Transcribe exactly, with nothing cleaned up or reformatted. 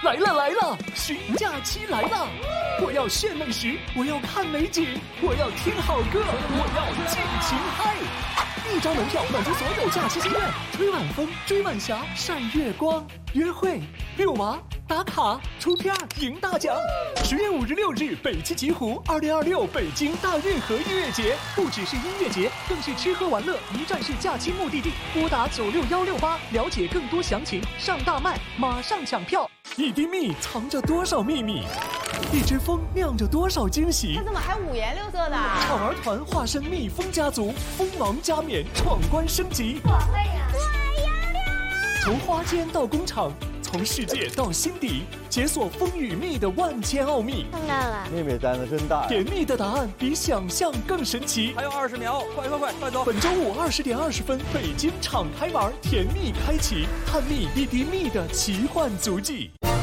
来了来了，寻假期来了！我要炫美食，我要看美景，我要听好歌，我要尽情嗨！一张门票满足所有假期心愿，吹晚风，追晚霞，晒月光，约会、遛娃、打卡、出片赢大奖。十月五日六日，北汽极狐二零二六北京大运河音乐节，不只是音乐节，更是吃喝玩乐一站式假期目的地。拨打九六幺六八，了解更多详情。上大麦，马上抢票！一滴蜜藏着多少秘密？一只蜂酿着多少惊喜？ 它怎么还五颜六色的？ 宠儿团化身蜜蜂家族，蜂王加冕，闯关升级。 我会呀！我要亮！ 从花间到工厂，从世界到心底，解锁蜂与蜜的万千奥秘。 看到了， 妹妹胆子真大。 甜蜜的答案比想象更神奇。 还有二十秒，快快快，快走！ 本周五二十点二十分，北京敞开玩，甜蜜开启，探秘一滴蜜的奇幻足迹。